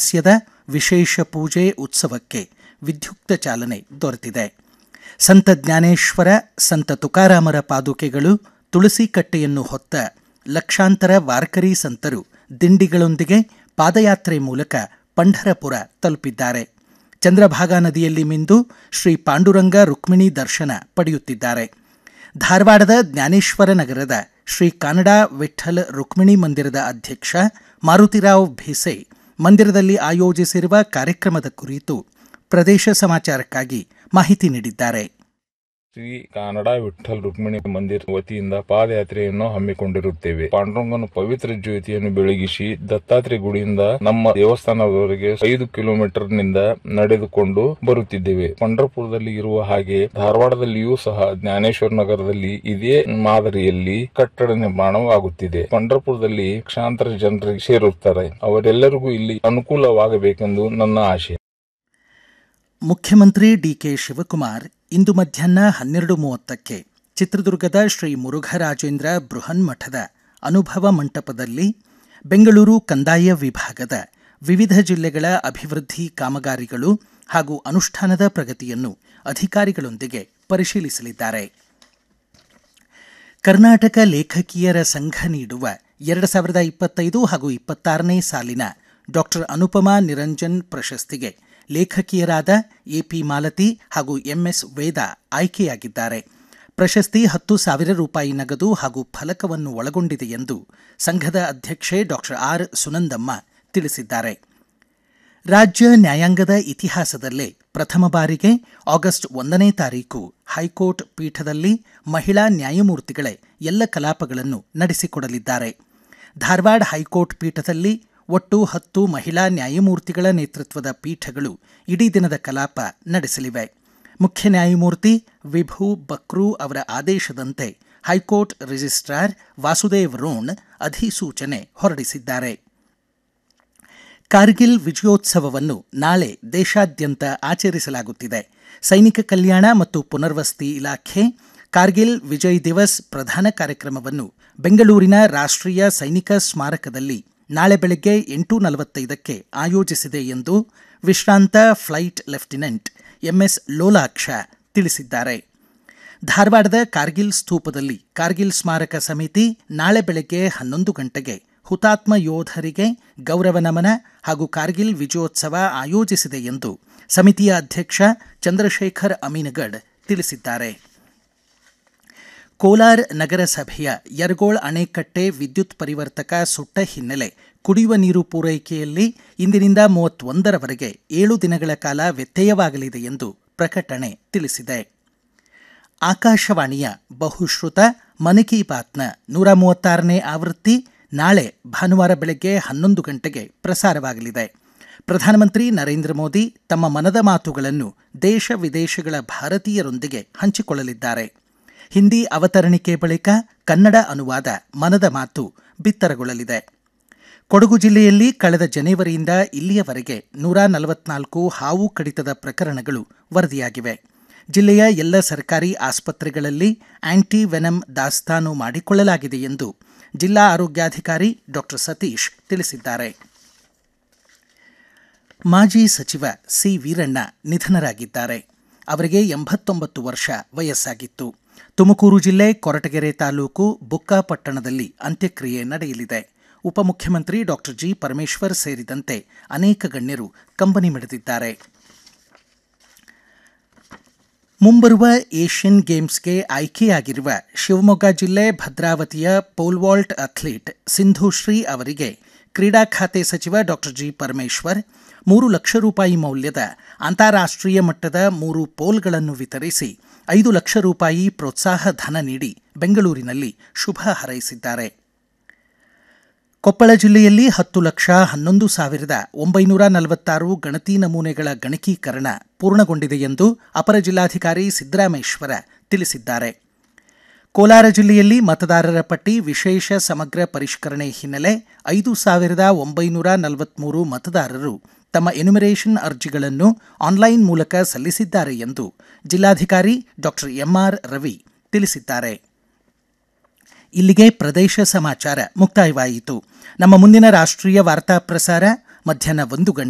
ಅಮಾವಾಸ್ಯದ ವಿಶೇಷ ಪೂಜೆ ಉತ್ಸವಕ್ಕೆ ವಿದ್ಯುಕ್ತ ಚಾಲನೆ ದೊರೆತಿದೆ. ಸಂತ ಜ್ಞಾನೇಶ್ವರ, ಸಂತ ತುಕಾರಾಮರ ಪಾದುಕೆಗಳು, ತುಳಸಿ ಕಟ್ಟೆಯನ್ನು ಹೊತ್ತ ಲಕ್ಷಾಂತರ ವಾರ್ಕರಿ ಸಂತರು ದಿಂಡಿಗಳೊಂದಿಗೆ ಪಾದಯಾತ್ರೆ ಮೂಲಕ ಪಂಢರಪುರ ತಲುಪಿದ್ದಾರೆ. ಚಂದ್ರಭಾಗಾ ನದಿಯಲ್ಲಿ ಮಿಂದು ಶ್ರೀ ಪಾಂಡುರಂಗ ರುಕ್ಮಿಣಿ ದರ್ಶನ ಪಡೆಯುತ್ತಿದ್ದಾರೆ. ಧಾರವಾಡದ ಜ್ಞಾನೇಶ್ವರ ನಗರದ ಶ್ರೀ ಕಾನಡಾ ವಿಠ್ಠಲ್ ರುಕ್ಮಿಣಿ ಮಂದಿರದ ಅಧ್ಯಕ್ಷ ಮಾರುತಿರಾವ್ ಭಿಸೆ ಮಂದಿರದಲ್ಲಿ ಆಯೋಜಿಸಿರುವ ಕಾರ್ಯಕ್ರಮದ ಕುರಿತು ಪ್ರದೇಶ ಸಮಾಚಾರಕ್ಕಾಗಿ ಮಾಹಿತಿ ನೀಡಿದ್ದಾರೆ. ಶ್ರೀ ಕಾನಡಾ ವಿಠ್ಠಲ್ ರುಕ್ಮಿಣಿ ಮಂದಿರ ವತಿಯಿಂದ ಪಾದಯಾತ್ರೆಯನ್ನು ಹಮ್ಮಿಕೊಂಡಿರುತ್ತೇವೆ. ಪಾಂಡುರಂಗನ ಪವಿತ್ರ ಜ್ಯೋತಿಯನ್ನು ಬೆಳಗಿಸಿ ದತ್ತಾತ್ರೇಯ ಗುಡಿಯಿಂದ ನಮ್ಮ ದೇವಸ್ಥಾನದವರೆಗೆ 5 ಕಿಲೋಮೀಟರ್ ನಿಂದ ನಡೆದುಕೊಂಡು ಬರುತ್ತಿದ್ದೇವೆ. ಪಂಢರಪುರದಲ್ಲಿ ಇರುವ ಹಾಗೆ ಧಾರವಾಡದಲ್ಲಿಯೂ ಸಹ ಜ್ಞಾನೇಶ್ವರ ನಗರದಲ್ಲಿ ಇದೇ ಮಾದರಿಯಲ್ಲಿ ಕಟ್ಟಡ ನಿರ್ಮಾಣವಾಗುತ್ತಿದೆ. ಪಂಢರಪುರದಲ್ಲಿ ಲಕ್ಷಾಂತರ ಜನರಿಗೆ ಸೇರುತ್ತಾರೆ. ಅವರೆಲ್ಲರಿಗೂ ಇಲ್ಲಿ ಅನುಕೂಲವಾಗಬೇಕೆಂದು ನನ್ನ ಆಶೆ. ಮುಖ್ಯಮಂತ್ರಿ ಡಿಕೆ ಶಿವಕುಮಾರ್ ಇಂದು ಮಧ್ಯಾಹ್ನ 12:30ಕ್ಕೆ ಚಿತ್ರದುರ್ಗದ ಶ್ರೀ ಮುರುಘರಾಜೇಂದ್ರ ಬೃಹನ್ಮಠದ ಅನುಭವ ಮಂಟಪದಲ್ಲಿ ಬೆಂಗಳೂರು ಕಂದಾಯ ವಿಭಾಗದ ವಿವಿಧ ಜಿಲ್ಲೆಗಳ ಅಭಿವೃದ್ಧಿ ಕಾಮಗಾರಿಗಳು ಹಾಗೂ ಅನುಷ್ಠಾನದ ಪ್ರಗತಿಯನ್ನು ಅಧಿಕಾರಿಗಳೊಂದಿಗೆ ಪರಿಶೀಲಿಸಲಿದ್ದಾರೆ. ಕರ್ನಾಟಕ ಲೇಖಕಿಯರ ಸಂಘ ನೀಡುವ 2025 ಹಾಗೂ 26ನೇ ಸಾಲಿನ ಡಾಕ್ಟರ್ ಅನುಪಮಾ ನಿರಂಜನ್ ಪ್ರಶಸ್ತಿಗೆ ಲೇಖಕಿಯರಾದ ಎಪಿ ಮಾಲತಿ ಹಾಗೂ ಎಂಎಸ್ ವೇದ ಆಯ್ಕೆಯಾಗಿದ್ದಾರೆ. ಪ್ರಶಸ್ತಿ 10,000 ರೂಪಾಯಿ ನಗದು ಹಾಗೂ ಫಲಕವನ್ನು ಒಳಗೊಂಡಿದೆ ಎಂದು ಸಂಘದ ಅಧ್ಯಕ್ಷೆ ಡಾಕ್ಟರ್ ಆರ್ ಸುನಂದಮ್ಮ ತಿಳಿಸಿದ್ದಾರೆ. ರಾಜ್ಯ ನ್ಯಾಯಾಂಗದ ಇತಿಹಾಸದಲ್ಲೇ ಪ್ರಥಮ ಬಾರಿಗೆ ಆಗಸ್ಟ್ 1ನೇ ತಾರೀಕು ಹೈಕೋರ್ಟ್ ಪೀಠದಲ್ಲಿ ಮಹಿಳಾ ನ್ಯಾಯಮೂರ್ತಿಗಳೇ ಎಲ್ಲ ಕಲಾಪಗಳನ್ನು ನಡೆಸಿಕೊಡಲಿದ್ದಾರೆ. ಧಾರವಾಡ ಹೈಕೋರ್ಟ್ ಪೀಠದಲ್ಲಿ ಒಟ್ಟು 10 ಮಹಿಳಾ ನ್ಯಾಯಮೂರ್ತಿಗಳ ನೇತೃತ್ವದ ಪೀಠಗಳು ಇಡೀ ದಿನದ ಕಲಾಪ ನಡೆಸಲಿವೆ. ಮುಖ್ಯ ನ್ಯಾಯಮೂರ್ತಿ ವಿಭು ಬಕ್ರೂ ಅವರ ಆದೇಶದಂತೆ ಹೈಕೋರ್ಟ್ ರಿಜಿಸ್ಟ್ರಾರ್ ವಾಸುದೇವ್ ರೋಣ್ ಅಧಿಸೂಚನೆ ಹೊರಡಿಸಿದ್ದಾರೆ. ಕಾರ್ಗಿಲ್ ವಿಜಯೋತ್ಸವವನ್ನು ನಾಳೆ ದೇಶಾದ್ಯಂತ ಆಚರಿಸಲಾಗುತ್ತಿದೆ. ಸೈನಿಕ ಕಲ್ಯಾಣ ಮತ್ತು ಪುನರ್ವಸತಿ ಇಲಾಖೆ ಕಾರ್ಗಿಲ್ ವಿಜಯ್ ದಿವಸ್ ಪ್ರಧಾನ ಕಾರ್ಯಕ್ರಮವನ್ನು ಬೆಂಗಳೂರಿನ ರಾಷ್ಟ್ರೀಯ ಸೈನಿಕ ಸ್ಮಾರಕದಲ್ಲಿ ನಾಳೆ ಬೆಳಗ್ಗೆ 8:45ಕ್ಕೆ ಆಯೋಜಿಸಿದೆ ಎಂದು ವಿಶ್ರಾಂತ ಫ್ಲೈಟ್ ಲೆಫ್ಟಿನೆಂಟ್ ಎಂಎಸ್ ಲೋಲಾಕ್ಷ ತಿಳಿಸಿದ್ದಾರೆ. ಧಾರವಾಡದ ಕಾರ್ಗಿಲ್ ಸ್ತೂಪದಲ್ಲಿ ಕಾರ್ಗಿಲ್ ಸ್ಮಾರಕ ಸಮಿತಿ ನಾಳೆ ಬೆಳಗ್ಗೆ 11 ಗಂಟೆಗೆ ಹುತಾತ್ಮ ಯೋಧರಿಗೆ ಗೌರವ ನಮನ ಹಾಗೂ ಕಾರ್ಗಿಲ್ ವಿಜಯೋತ್ಸವ ಆಯೋಜಿಸಿದೆ ಎಂದು ಸಮಿತಿಯ ಅಧ್ಯಕ್ಷ ಚಂದ್ರಶೇಖರ್ ಅಮೀನಗಡ್ ತಿಳಿಸಿದ್ದಾರೆ. ಕೋಲಾರ ನಗರಸಭೆಯ ಯರಗೋಳ್ ಅಣೆಕಟ್ಟೆ ವಿದ್ಯುತ್ ಪರಿವರ್ತಕ ಸುಟ್ಟ ಹಿನ್ನೆಲೆ ಕುಡಿಯುವ ನೀರು ಪೂರೈಕೆಯಲ್ಲಿ ಇಂದಿನಿಂದ 31ರವರೆಗೆ 7 ದಿನಗಳ ಕಾಲ ವ್ಯತ್ಯಯವಾಗಲಿದೆ ಎಂದು ಪ್ರಕಟಣೆ ತಿಳಿಸಿದೆ. ಆಕಾಶವಾಣಿಯ ಬಹುಶ್ರುತ ಮನ್ ಕಿ ಬಾತ್ನ 136ನೇ ಆವೃತ್ತಿ ನಾಳೆ ಭಾನುವಾರ ಬೆಳಗ್ಗೆ 11 ಗಂಟೆಗೆ ಪ್ರಸಾರವಾಗಲಿದೆ. ಪ್ರಧಾನಮಂತ್ರಿ ನರೇಂದ್ರ ಮೋದಿ ತಮ್ಮ ಮನದ ಮಾತುಗಳನ್ನು ದೇಶ ವಿದೇಶಗಳ ಭಾರತೀಯರೊಂದಿಗೆ ಹಂಚಿಕೊಳ್ಳಲಿದ್ದಾರೆ. ಹಿಂದಿ ಅವತರಣಿಕೆ ಬಳಿಕ ಕನ್ನಡ ಅನುವಾದ ಮನದ ಮಾತು ಬಿತ್ತರಗೊಳ್ಳಲಿದೆ. ಕೊಡಗು ಜಿಲ್ಲೆಯಲ್ಲಿ ಕಳೆದ ಜನವರಿಯಿಂದ ಇಲ್ಲಿಯವರೆಗೆ 144 ಹಾವು ಕಡಿತದ ಪ್ರಕರಣಗಳು ವರದಿಯಾಗಿವೆ. ಜಿಲ್ಲೆಯ ಎಲ್ಲ ಸರ್ಕಾರಿ ಆಸ್ಪತ್ರೆಗಳಲ್ಲಿ ಆಂಟಿ ವೆನಮ್ ದಾಸ್ತಾನು ಮಾಡಿಕೊಳ್ಳಲಾಗಿದೆ ಎಂದು ಜಿಲ್ಲಾ ಆರೋಗ್ಯಾಧಿಕಾರಿ ಡಾಕ್ಟರ್ ಸತೀಶ್ ತಿಳಿಸಿದ್ದಾರೆ. ಮಾಜಿ ಸಚಿವ ಸಿ ವೀರಣ್ಣ ನಿಧನರಾಗಿದ್ದಾರೆ. ಅವರಿಗೆ 89 ವರ್ಷ ವಯಸ್ಸಾಗಿತ್ತು. ತುಮಕೂರು ಜಿಲ್ಲೆ ಕೊರಟಗೆರೆ ತಾಲೂಕು ಬುಕ್ಕಾಪಟ್ಟಣದಲ್ಲಿ ಅಂತ್ಯಕ್ರಿಯೆ ನಡೆಯಲಿದೆ. ಉಪಮುಖ್ಯಮಂತ್ರಿ ಡಾಕ್ಟರ್ ಜಿ ಪರಮೇಶ್ವರ್ ಸೇರಿದಂತೆ ಅನೇಕ ಗಣ್ಯರು ಕಂಬನಿ ಮಿಡಿದಿದ್ದಾರೆ. ಮುಂಬರುವ ಏಷ್ಯನ್ ಗೇಮ್ಸ್ಗೆ ಆಯ್ಕೆಯಾಗಿರುವ ಶಿವಮೊಗ್ಗ ಜಿಲ್ಲೆ ಭದ್ರಾವತಿಯ ಪೋಲ್ ವಾಲ್ಟ್ ಅಥ್ಲೀಟ್ ಸಿಂಧುಶ್ರೀ ಅವರಿಗೆ ಕ್ರೀಡಾ ಖಾತೆ ಸಚಿವ ಡಾಕ್ಟರ್ ಜಿ ಪರಮೇಶ್ವರ್ 3 ಲಕ್ಷ ರೂಪಾಯಿ ಮೌಲ್ಯದ ಅಂತಾರಾಷ್ಟ್ರೀಯ ಮಟ್ಟದ 3 ಪೋಲ್ಗಳನ್ನು ವಿತರಿಸಿ 5 ಲಕ್ಷ ರೂಪಾಯಿ ಪ್ರೋತ್ಸಾಹ ಧನ ನೀಡಿ ಬೆಂಗಳೂರಿನಲ್ಲಿ ಶುಭ ಹಾರೈಸಿದ್ದಾರೆ. ಕೊಪ್ಪಳ ಜಿಲ್ಲೆಯಲ್ಲಿ 10,11,946 ಗಣತಿ ನಮೂನೆಗಳ ಗಣಕೀಕರಣ ಪೂರ್ಣಗೊಂಡಿದೆ ಎಂದು ಅಪರ ಜಿಲ್ಲಾಧಿಕಾರಿ ಸಿದ್ದರಾಮೇಶ್ವರ ತಿಳಿಸಿದ್ದಾರೆ. ಕೋಲಾರ ಜಿಲ್ಲೆಯಲ್ಲಿ ಮತದಾರರ ಪಟ್ಟಿ ವಿಶೇಷ ಸಮಗ್ರ ಪರಿಷ್ಕರಣೆ ಹಿನ್ನೆಲೆ 5,943 ಮತದಾರರು ತಮ್ಮ ಎನ್ಯುಮರೇಷನ್ ಅರ್ಜಿಗಳನ್ನು ಆನ್ಲೈನ್ ಮೂಲಕ ಸಲ್ಲಿಸಿದ್ದಾರೆ ಎಂದು ಜಿಲ್ಲಾಧಿಕಾರಿ ಡಾಕ್ಟರ್ ಎಂಆರ್ ರವಿ ತಿಳಿಸಿದ್ದಾರೆ. ಇಲ್ಲಿಗೆ ಪ್ರದೇಶ ಸಮಾಚಾರ ಮುಕ್ತಾಯವಾಯಿತು. ನಮ್ಮ ಮುಂದಿನ ರಾಷ್ಟ್ರೀಯ ವಾರ್ತಾ ಪ್ರಸಾರ ಮಧ್ಯಾಹ್ನ 1 ಗಂಟೆ